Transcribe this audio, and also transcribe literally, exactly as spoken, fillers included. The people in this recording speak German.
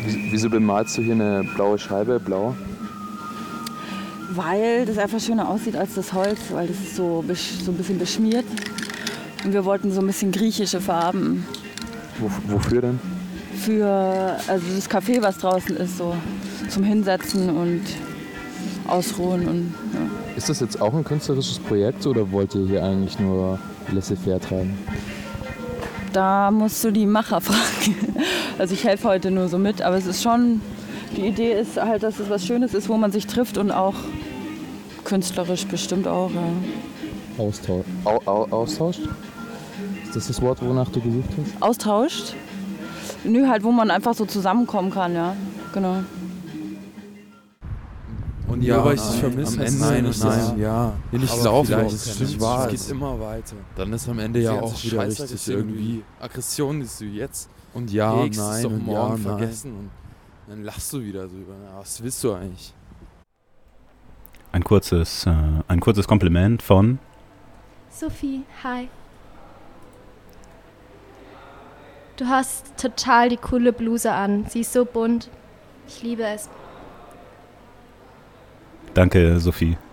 Wieso bemalst du hier eine blaue Scheibe blau? Weil das einfach schöner aussieht als das Holz, weil das ist so, besch- so ein bisschen beschmiert. Und wir wollten so ein bisschen griechische Farben. Wo, wofür denn? Für also das Café, was draußen ist, so zum Hinsetzen und Ausruhen. Und, ja. Ist das jetzt auch ein künstlerisches Projekt oder wollt ihr hier eigentlich nur laissez-faire treiben? Da musst du die Macher fragen. Also ich helfe heute nur so mit, aber es ist schon, die Idee ist halt, dass es was Schönes ist, wo man sich trifft und auch künstlerisch bestimmt auch. Ja. Austausch. Au, au, austauscht? Ist das das Wort, wonach du gesucht hast? Austauscht? Nö, halt, wo man einfach so zusammenkommen kann, ja, genau. Und ja, weil ich nein, dich vermisse. am Ende Nein, nicht, nein, das- ja. Ja, nicht Aber laufen, vielleicht das ist stimmt nicht wahr. wahr. Es geht immer weiter. Dann ist am Ende Die ja ganze auch wieder Scheiße richtig ist irgendwie. Aggression, die du jetzt Und ja, hegst, ist nein, doch und morgen ja, nein. vergessen. Und dann lachst du wieder drüber. Ja, was willst du eigentlich? Ein kurzes, äh, ein kurzes Kompliment von Sophie, hi. Du hast total die coole Bluse an. Sie ist so bunt. Ich liebe es. Danke, Sophie.